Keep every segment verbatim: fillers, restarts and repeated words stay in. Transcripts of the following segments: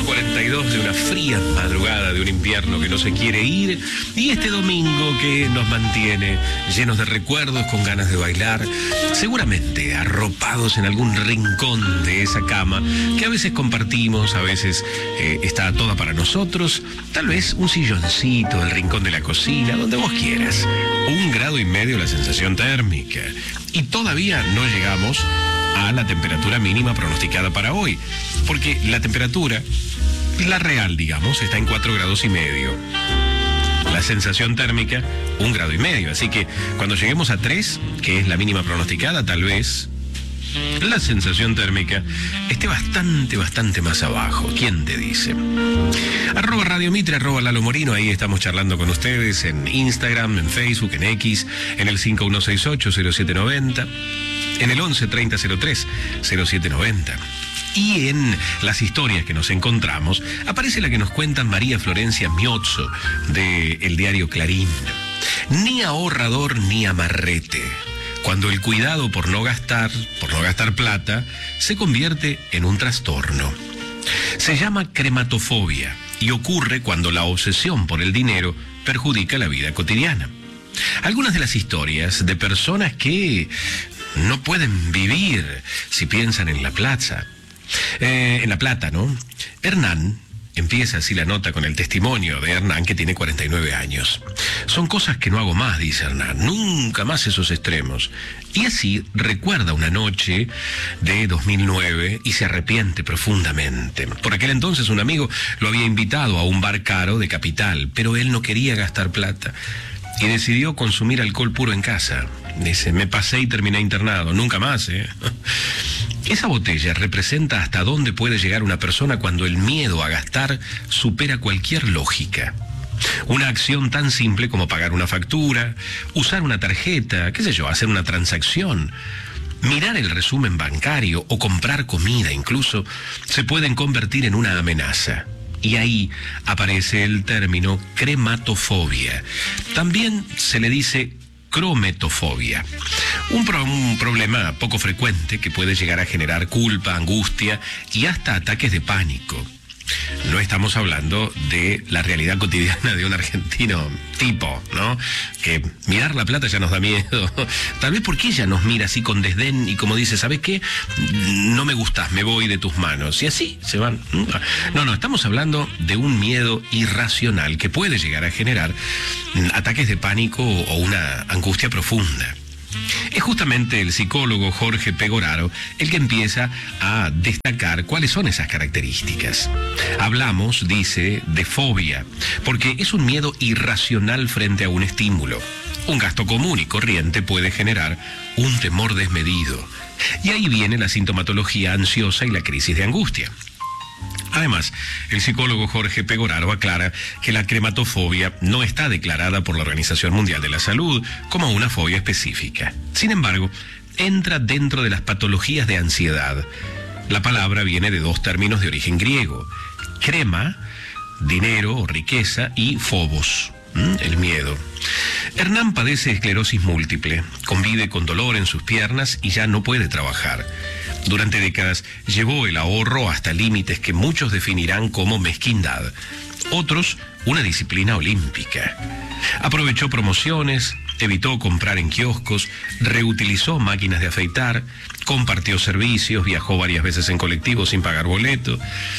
cuarenta y dos de una fría madrugada de un invierno que no se quiere ir, y este domingo que nos mantiene llenos de recuerdos, con ganas de bailar, seguramente arropados en algún rincón de esa cama que a veces compartimos, a veces eh, está toda para nosotros, tal vez un silloncito, el rincón de la cocina, donde vos quieras. Un grado y medio la sensación térmica, y todavía no llegamos a la temperatura mínima pronosticada para hoy, porque la temperatura, la real, digamos, está en cuatro grados y medio. La sensación térmica, un grado y medio. Así que cuando lleguemos a tres, que es la mínima pronosticada, tal vez la sensación térmica esté bastante, bastante más abajo. ¿Quién te dice? Arroba Radio Mitre, arroba Lalo Morino, ahí estamos charlando con ustedes en Instagram, en Facebook, en X, en el cinco uno seis ocho cero siete nueve cero, en el once treinta cero tres cero siete noventa. Y en las historias que nos encontramos aparece la que nos cuenta María Florencia Miozzo del diario Clarín. Ni ahorrador ni amarrete. Cuando el cuidado por no gastar, por no gastar plata, se convierte en un trastorno. Se llama crematofobia y ocurre cuando la obsesión por el dinero perjudica la vida cotidiana. Algunas de las historias de personas que no pueden vivir si piensan en la plata. Eh, en la plata, ¿no? Hernán, empieza así la nota con el testimonio de Hernán, que tiene cuarenta y nueve años. Son cosas que no hago más, dice Hernán, nunca más esos extremos. Y así recuerda una noche de dos mil nueve y se arrepiente profundamente. Por aquel entonces un amigo lo había invitado a un bar caro de Capital, pero él no quería gastar plata y decidió consumir alcohol puro en casa. Dice, me pasé y terminé internado, nunca más, ¿eh? Esa botella representa hasta dónde puede llegar una persona cuando el miedo a gastar supera cualquier lógica. Una acción tan simple como pagar una factura, usar una tarjeta, qué sé yo, hacer una transacción, mirar el resumen bancario o comprar comida incluso, se pueden convertir en una amenaza. Y ahí aparece el término crematofobia. También se le dice crometofobia. Un, pro, un problema poco frecuente que puede llegar a generar culpa, angustia y hasta ataques de pánico. No estamos hablando de la realidad cotidiana de un argentino tipo, ¿no? Que mirar la plata ya nos da miedo. Tal vez porque ella nos mira así con desdén y como dice, ¿sabes qué? No me gustas, me voy de tus manos. Y así se van. No, no, estamos hablando de un miedo irracional que puede llegar a generar ataques de pánico o una angustia profunda. Es justamente el psicólogo Jorge Pegoraro el que empieza a destacar cuáles son esas características. Hablamos, dice, de fobia, porque es un miedo irracional frente a un estímulo. Un gasto común y corriente puede generar un temor desmedido. Y ahí viene la sintomatología ansiosa y la crisis de angustia. Además, el psicólogo Jorge Pegoraro aclara que la crematofobia no está declarada por la Organización Mundial de la Salud como una fobia específica. Sin embargo, entra dentro de las patologías de ansiedad. La palabra viene de dos términos de origen griego: crema, dinero o riqueza, y phobos, el miedo. Hernán padece esclerosis múltiple, convive con dolor en sus piernas y ya no puede trabajar. Durante décadas llevó el ahorro hasta límites que muchos definirán como mezquindad, otros una disciplina olímpica. Aprovechó promociones, evitó comprar en kioscos, reutilizó máquinas de afeitar, compartió servicios, viajó varias veces en colectivo sin pagar boleto,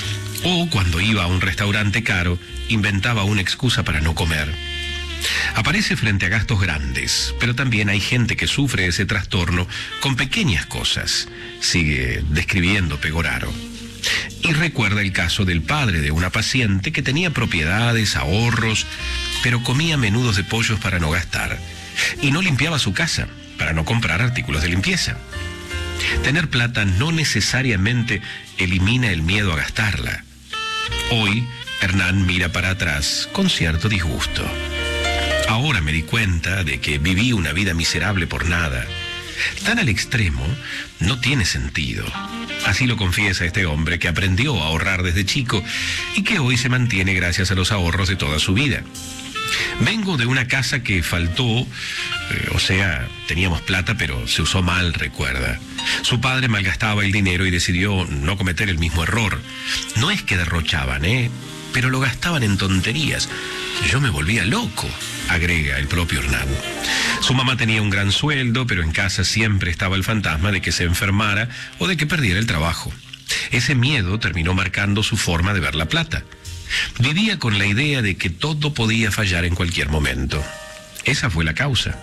o cuando iba a un restaurante caro, inventaba una excusa para no comer. Aparece frente a gastos grandes, pero también hay gente que sufre ese trastorno con pequeñas cosas, sigue describiendo Pegoraro. Y recuerda el caso del padre de una paciente que tenía propiedades, ahorros, pero comía menudos de pollos para no gastar, y no limpiaba su casa para no comprar artículos de limpieza. Tener plata no necesariamente elimina el miedo a gastarla. Hoy, Hernán mira para atrás con cierto disgusto. Ahora me di cuenta de que viví una vida miserable por nada. Tan al extremo no tiene sentido. Así lo confiesa este hombre que aprendió a ahorrar desde chico y que hoy se mantiene gracias a los ahorros de toda su vida. Vengo de una casa que faltó, eh, o sea, teníamos plata, pero se usó mal, recuerda. Su padre malgastaba el dinero y decidió no cometer el mismo error. No es que derrochaban, ¿eh? Pero lo gastaban en tonterías. Yo me volvía loco, agrega el propio Hernán. Su mamá tenía un gran sueldo, pero en casa siempre estaba el fantasma de que se enfermara o de que perdiera el trabajo. Ese miedo terminó marcando su forma de ver la plata. Vivía con la idea de que todo podía fallar en cualquier momento. Esa fue la causa.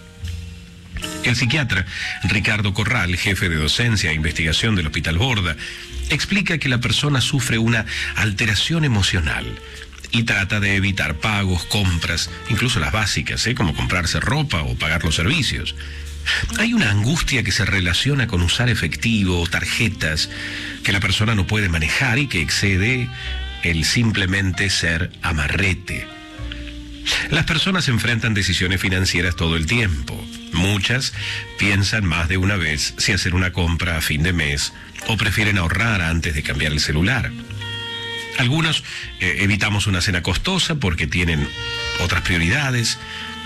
El psiquiatra Ricardo Corral, jefe de docencia e investigación del Hospital Borda, explica que la persona sufre una alteración emocional y trata de evitar pagos, compras, incluso las básicas, ¿eh? como comprarse ropa o pagar los servicios. Hay una angustia que se relaciona con usar efectivo o tarjetas que la persona no puede manejar y que excede el simplemente ser amarrete. Las personas enfrentan decisiones financieras todo el tiempo. Muchas piensan más de una vez si hacer una compra a fin de mes o prefieren ahorrar antes de cambiar el celular. Algunos eh, evitamos una cena costosa porque tienen otras prioridades.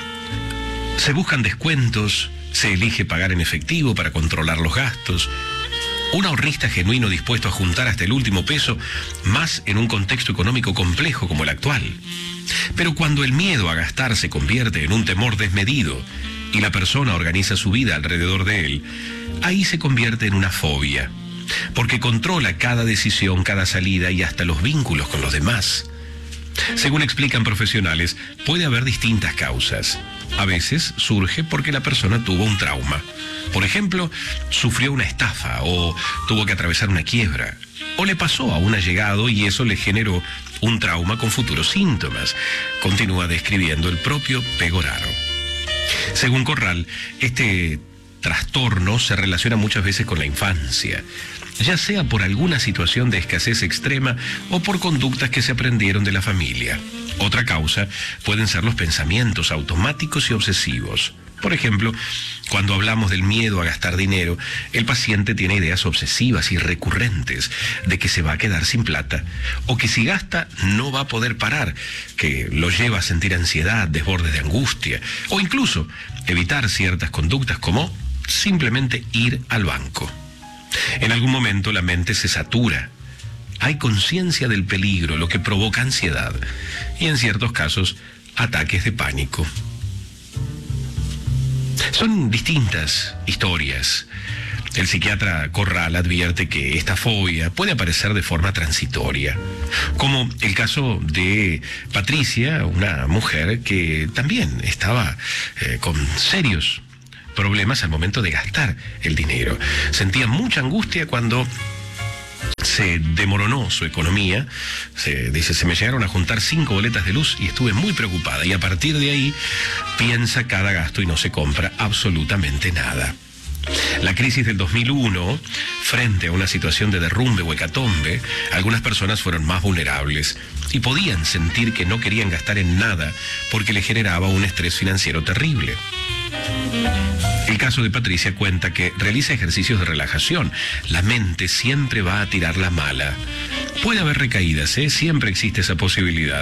Se buscan descuentos, se elige pagar en efectivo para controlar los gastos. Un ahorrista genuino dispuesto a juntar hasta el último peso, más en un contexto económico complejo como el actual. Pero cuando el miedo a gastar se convierte en un temor desmedido y la persona organiza su vida alrededor de él, ahí se convierte en una fobia, porque controla cada decisión, cada salida y hasta los vínculos con los demás. Según explican profesionales, puede haber distintas causas. A veces surge porque la persona tuvo un trauma. Por ejemplo, sufrió una estafa o tuvo que atravesar una quiebra. O le pasó a un allegado y eso le generó un trauma con futuros síntomas. Continúa describiendo el propio Pegoraro. Según Corral, este trastorno se relaciona muchas veces con la infancia, ya sea por alguna situación de escasez extrema o por conductas que se aprendieron de la familia. Otra causa pueden ser los pensamientos automáticos y obsesivos. Por ejemplo, cuando hablamos del miedo a gastar dinero, el paciente tiene ideas obsesivas y recurrentes de que se va a quedar sin plata, o que si gasta no va a poder parar, que lo lleva a sentir ansiedad, desbordes de angustia, o incluso evitar ciertas conductas como simplemente ir al banco. En algún momento la mente se satura. Hay conciencia del peligro, lo que provoca ansiedad, y en ciertos casos, ataques de pánico. Son distintas historias. El psiquiatra Corral advierte que esta fobia puede aparecer de forma transitoria, como el caso de Patricia, una mujer que también estaba eh, con serios problemas al momento de gastar el dinero. Sentía mucha angustia cuando se demoronó su economía. Se dice, se me llegaron a juntar cinco boletas de luz y estuve muy preocupada. Y a partir de ahí piensa cada gasto y no se compra absolutamente nada. La crisis del dos mil uno, frente a una situación de derrumbe o hecatombe, algunas personas fueron más vulnerables y podían sentir que no querían gastar en nada porque le generaba un estrés financiero terrible. El caso de Patricia cuenta que realiza ejercicios de relajación. La mente siempre va a tirar la mala. Puede haber recaídas, ¿eh? Siempre existe esa posibilidad.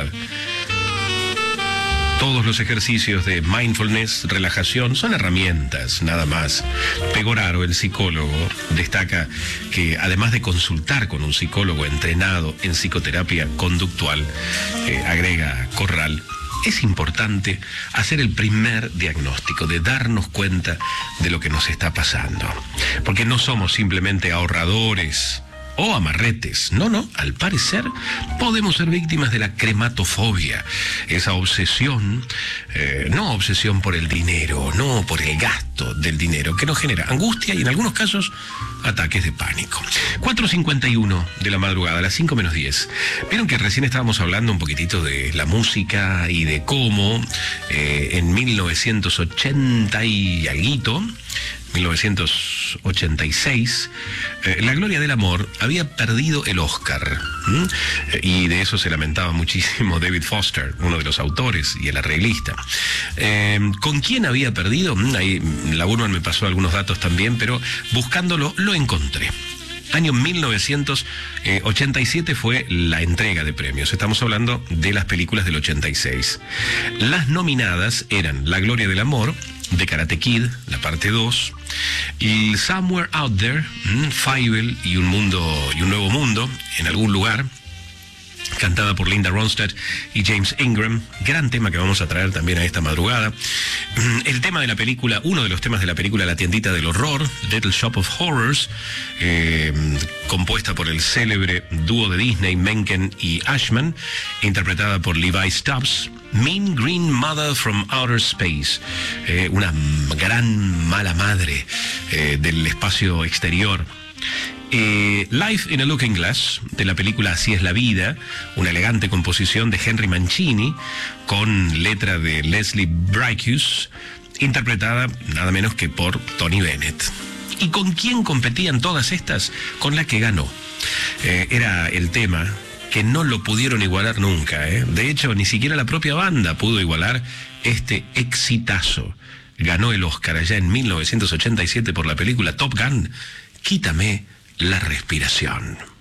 Todos los ejercicios de mindfulness, relajación, son herramientas, nada más. Pegoraro, el psicólogo, destaca que además de consultar con un psicólogo entrenado en psicoterapia conductual, eh, agrega Corral, es importante hacer el primer diagnóstico, de darnos cuenta de lo que nos está pasando. Porque no somos simplemente ahorradores o amarretes. No, no, al parecer podemos ser víctimas de la crematofobia, esa obsesión, eh, no obsesión por el dinero, no por el gasto del dinero, que nos genera angustia y en algunos casos ataques de pánico. cuatro cincuenta y uno de la madrugada, a las cinco menos diez. Vieron que recién estábamos hablando un poquitito de la música y de cómo eh, en mil novecientos ochenta y alguito, mil novecientos ochenta y seis, eh, La Gloria del Amor había perdido el Oscar. ¿Mm? Y de eso se lamentaba muchísimo David Foster, uno de los autores y el arreglista. Eh, ¿Con quién había perdido? Ahí la Burman me pasó algunos datos también, pero buscándolo lo encontré. Año mil novecientos ochenta y siete fue la entrega de premios. Estamos hablando de las películas del ochenta y seis. Las nominadas eran La Gloria del Amor, de Karate Kid, la parte dos, y Somewhere Out There, Fievel y un mundo y un nuevo mundo en algún lugar, cantada por Linda Ronstadt y James Ingram, gran tema que vamos a traer también a esta madrugada. El tema de la película, uno de los temas de la película La Tiendita del Horror, Little Shop of Horrors, eh, compuesta por el célebre dúo de Disney, Menken y Ashman, interpretada por Levi Stubbs. Mean Green Mother from Outer Space, eh, una gran mala madre eh, del espacio exterior. Eh, Life in a Looking Glass, de la película Así es la vida, una elegante composición de Henry Mancini, con letra de Leslie Bricusse, interpretada nada menos que por Tony Bennett. ¿Y con quién competían todas estas? Con la que ganó. Eh, era el tema que no lo pudieron igualar nunca, ¿eh? De hecho, ni siquiera la propia banda pudo igualar este exitazo. Ganó el Oscar allá en mil novecientos ochenta y siete por la película Top Gun, Quítame la respiración.